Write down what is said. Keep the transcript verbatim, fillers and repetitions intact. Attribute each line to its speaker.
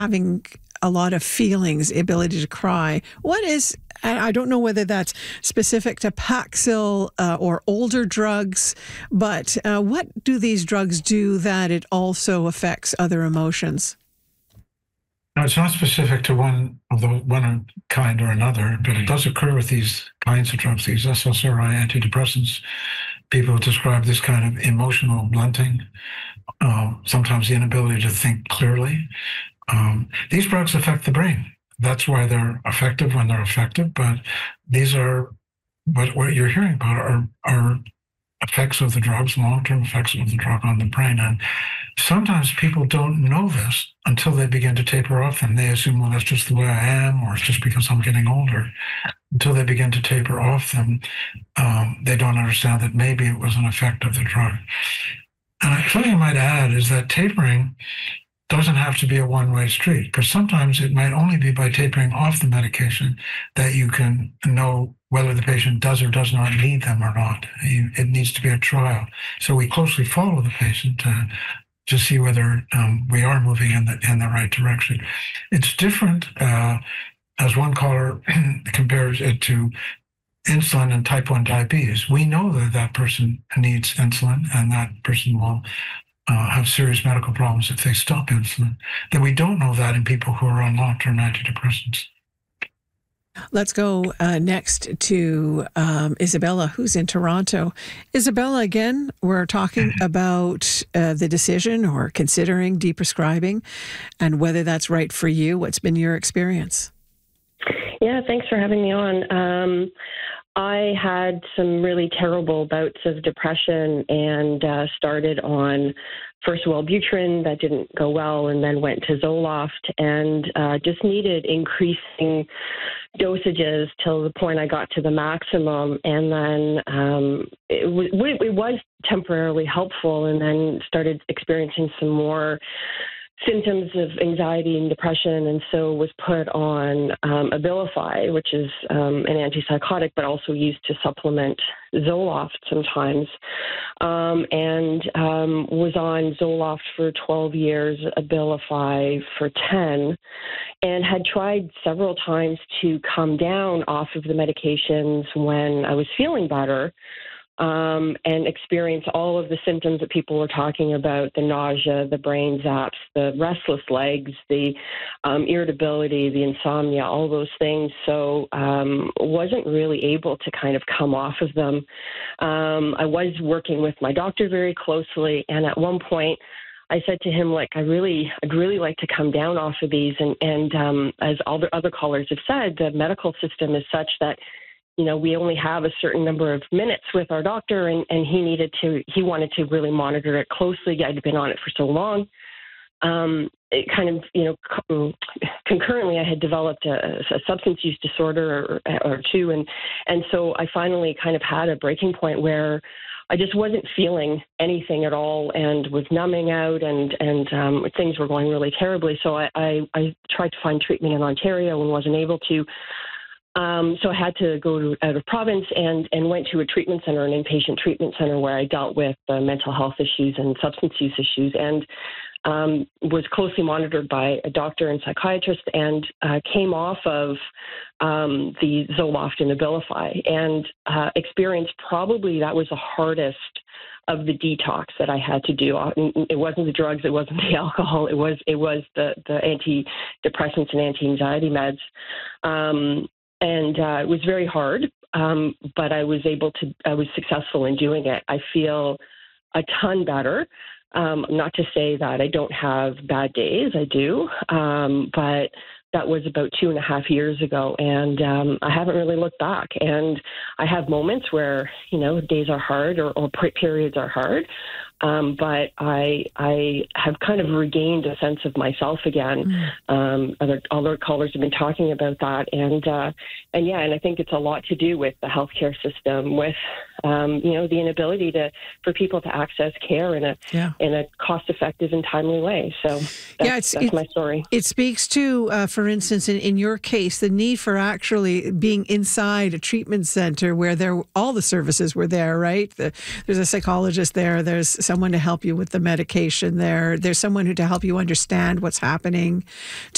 Speaker 1: having a lot of feelings, ability to cry. What is, I don't know whether that's specific to Paxil uh, or older drugs, but uh, what do these drugs do that it also affects other emotions?
Speaker 2: Now, it's not specific to one of the one kind or another, but it does occur with these kinds of drugs, these S S R I antidepressants. People describe this kind of emotional blunting, uh, sometimes the inability to think clearly. Um, these drugs affect the brain. That's why they're effective when they're effective. But these are, but what you're hearing about are, are effects of the drugs, long-term effects of the drug on the brain. And sometimes people don't know this until they begin to taper off them. They assume, well, that's just the way I am, or it's just because I'm getting older. Until they begin to taper off them, um, they don't understand that maybe it was an effect of the drug. And something I might add is that tapering doesn't have to be a one-way street, because sometimes it might only be by tapering off the medication that you can know whether the patient does or does not need them or not. You, it needs to be a trial. So we closely follow the patient to, to see whether um, we are moving in the, in the right direction. It's different, uh, as one caller compares it to insulin and type one diabetes. We know that that person needs insulin and that person will Uh, have serious medical problems if they stop insulin, then we don't know that in people who are on long-term antidepressants.
Speaker 1: Let's go uh, next to um, Isabella, who's in Toronto. Isabella, again, we're talking about uh, the decision or considering deprescribing and whether that's right for you. What's been your experience?
Speaker 3: Yeah, thanks for having me on. Um, I had some really terrible bouts of depression and uh, started on, first of all, Wellbutrin. That didn't go well, and then went to Zoloft and uh, just needed increasing dosages till the point I got to the maximum. And then um, it, w- it was temporarily helpful, and then started experiencing some more symptoms of anxiety and depression, and so was put on um, Abilify, which is um, an antipsychotic, but also used to supplement Zoloft sometimes, um, and um, was on Zoloft for twelve years, Abilify for ten, and had tried several times to come down off of the medications when I was feeling better. Um, and experience all of the symptoms that people were talking about, the nausea, the brain zaps, the restless legs, the um, irritability, the insomnia, all those things. So um, wasn't really able to kind of come off of them. Um, I was working with my doctor very closely, and at one point I said to him, like, I really, I'd really like to come down off of these. And, and um, as all the other callers have said, the medical system is such that you know, we only have a certain number of minutes with our doctor, and, and he needed to, he wanted to really monitor it closely. I'd been on it for so long. Um, it kind of, you know, co- concurrently I had developed a, a substance use disorder or, or two. And, and so I finally kind of had a breaking point where I just wasn't feeling anything at all and was numbing out, and, and um, things were going really terribly. So I, I, I tried to find treatment in Ontario and wasn't able to. Um, so I had to go to, out of province and, and went to a treatment center, an inpatient treatment center, where I dealt with uh, mental health issues and substance use issues, and um, was closely monitored by a doctor and psychiatrist, and uh, came off of um, the Zoloft and Abilify, and uh, experienced probably that was the hardest of the detox that I had to do. It wasn't the drugs, it wasn't the alcohol, it was it was the, the antidepressants and anti-anxiety meds. Um, And uh, it was very hard, um, but I was able to, I was successful in doing it. I feel a ton better. Um, not to say that I don't have bad days, I do, um, but that was about two and a half years ago, and um, I haven't really looked back. And I have moments where, you know, days are hard or, or periods are hard, um, but I I have kind of regained a sense of myself again. Mm. Um, other other callers have been talking about that, and uh, and yeah, and I think it's a lot to do with the healthcare system, with um, you know, the inability to for people to access care in a yeah. in a cost-effective and timely way. So that's,
Speaker 1: yeah, it's,
Speaker 3: that's
Speaker 1: it,
Speaker 3: my story.
Speaker 1: It speaks to, uh, for instance, in, in your case, the need for actually being inside a treatment center where there all the services were there, right? The, there's a psychologist there. There's someone to help you with the medication there. There's someone who to help you understand what's happening to